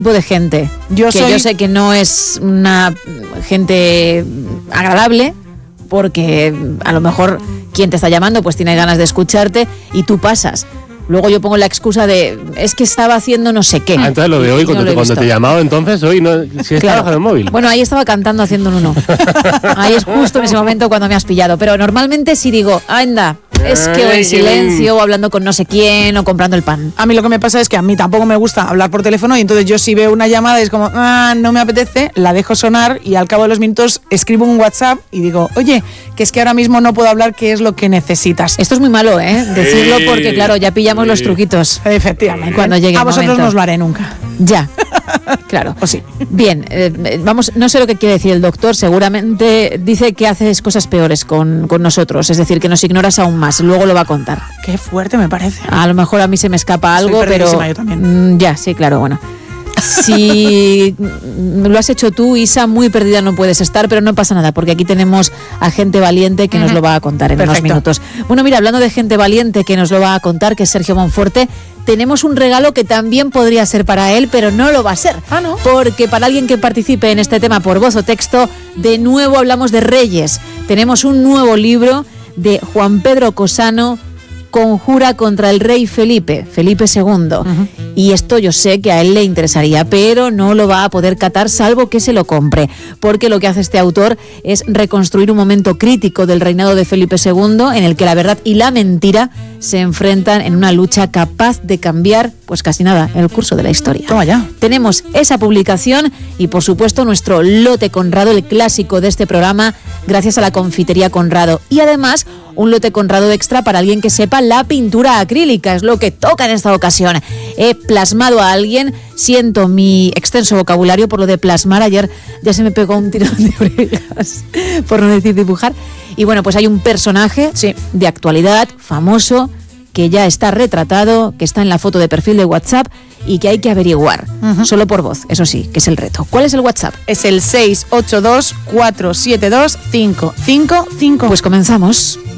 tipo de gente. Yo sé que no es una gente agradable, porque a lo mejor quien te está llamando pues tiene ganas de escucharte y tú pasas. Luego yo pongo la excusa de, es que estaba haciendo no sé qué. Entonces lo de hoy, cuando te he llamado, entonces hoy no, si estabas en el móvil. Bueno, ahí estaba cantando haciendo un uno. Ahí es justo en ese momento cuando me has pillado. Pero normalmente si digo, anda, es que o en silencio, o hablando con no sé quién, o comprando el pan. A mí lo que me pasa es que a mí tampoco me gusta hablar por teléfono, y entonces yo si veo una llamada y es como, no me apetece, la dejo sonar y al cabo de los minutos escribo un WhatsApp y digo, oye, que es que ahora mismo no puedo hablar, ¿qué es lo que necesitas? Esto es muy malo, decirlo, porque claro, ya pillamos los truquitos. Efectivamente. Cuando llegue a el vosotros momento. no os lo haré nunca. Ya. Claro. O sí. Bien, vamos, no sé lo que quiere decir el doctor, seguramente dice que haces cosas peores con nosotros, es decir, que nos ignoras aún más, luego lo va a contar. Qué fuerte me parece. A lo mejor a mí se me escapa algo, pero yo también. Ya, sí, claro, bueno. Si lo has hecho tú, Isa, muy perdida no puedes estar, pero no pasa nada, porque aquí tenemos a gente valiente que nos lo va a contar en unos minutos. Bueno, mira, hablando de gente valiente que nos lo va a contar, que es Sergio Monforte, tenemos un regalo que también podría ser para él, pero no lo va a ser. ¿No? Porque para alguien que participe en este tema por voz o texto, de nuevo hablamos de Reyes. Tenemos un nuevo libro de Juan Pedro Cosano, Conjura contra el rey Felipe II. Y esto yo sé que a él le interesaría, pero no lo va a poder catar salvo que se lo compre, porque lo que hace este autor es reconstruir un momento crítico del reinado de Felipe II, en el que la verdad y la mentira se enfrentan en una lucha capaz de cambiar, pues casi nada, el curso de la historia. Toma ya. Tenemos esa publicación y, por supuesto, nuestro lote Conrado, el clásico de este programa, gracias a la confitería Conrado. Y además, un lote Conrado extra para alguien que sepa la pintura acrílica, es lo que toca en esta ocasión. He plasmado a alguien, siento mi extenso vocabulario por lo de plasmar, ayer ya se me pegó un tirón de orejas, por no decir dibujar. Y bueno, pues hay un personaje de actualidad, famoso, que ya está retratado, que está en la foto de perfil de WhatsApp y que hay que averiguar, solo por voz, eso sí, que es el reto. ¿Cuál es el WhatsApp? Es el 682-472-555. Pues comenzamos.